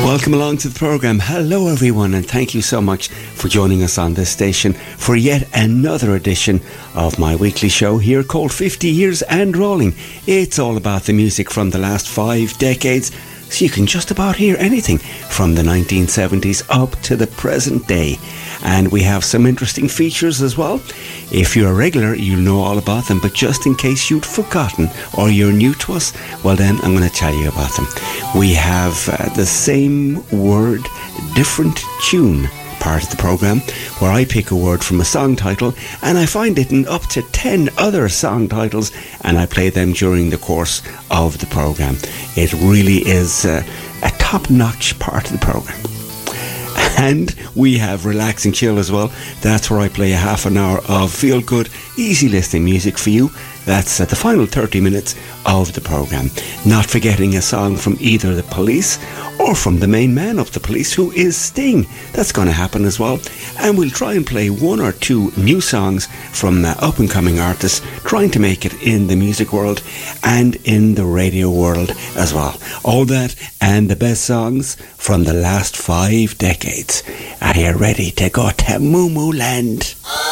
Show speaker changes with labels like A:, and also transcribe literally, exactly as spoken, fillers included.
A: Welcome along to the programme. Hello everyone, and thank you so much for joining us on this station for yet another edition of my weekly show here called fifty Years and Rolling. It's all about the music from the last five decades, so you can just about hear anything from the nineteen seventies up to the present day. And we have some interesting features as well. If you're a regular, you'll know all about them, but just in case you'd forgotten or you're new to us, well then I'm going to tell you about them. We have uh, the same word, different tune part of the programme, where I pick a word from a song title and I find it in up to ten other song titles and I play them during the course of the programme. It really is uh, a top-notch part of the programme. And we have Relax and Chill as well. That's where I play a half an hour of feel-good, easy listening music for you. That's at the final thirty minutes of the programme. Not forgetting a song from either the Police or from the main man of the Police, who is Sting. That's going to happen as well. And we'll try and play one or two new songs from uh, up-and-coming artists trying to make it in the music world and in the radio world as well. All that and the best songs from the last five decades. Are you ready to go to Moo Moo Land?